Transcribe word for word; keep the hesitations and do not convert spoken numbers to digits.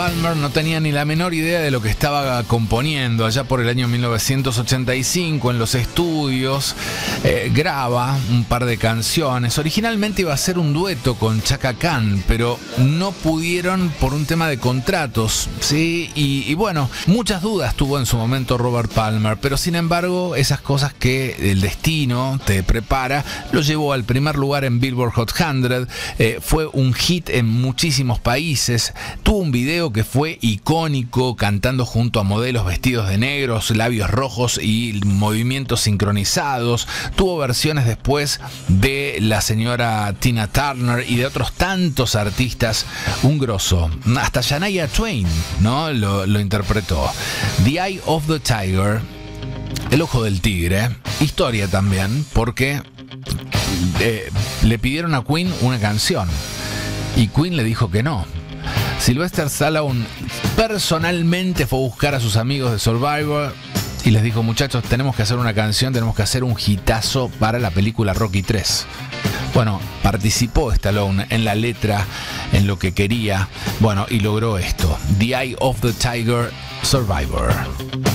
Palmer no tenía ni la menor idea de lo que estaba componiendo. Allá por el año mil novecientos ochenta y cinco, en los estudios, eh, graba un par de canciones. Originalmente iba a ser un dueto con Chaka Khan, pero no pudieron por un tema de contratos, ¿sí? Y, y bueno, muchas dudas tuvo en su momento Robert Palmer, pero sin embargo, esas cosas que el destino te prepara, lo llevó al primer lugar en Billboard Hot cien. Eh, fue un hit en muchísimos países. Tuvo un video que fue icónico, cantando junto a modelos vestidos de negros, labios rojos y movimientos sincronizados. Tuvo versiones después de la señora Tina Turner y de otros tantos artistas. Un grosso. Hasta Shania Twain, ¿no? Lo, lo interpretó. The Eye of the Tiger, el ojo del tigre. Historia también, porque eh, le pidieron a Queen una canción y Queen le dijo que no. Sylvester Stallone personalmente fue a buscar a sus amigos de Survivor y les dijo: muchachos, tenemos que hacer una canción, tenemos que hacer un hitazo para la película Rocky tres. Bueno, participó Stallone en la letra, en lo que quería, bueno, y logró esto. The Eye of the Tiger, Survivor.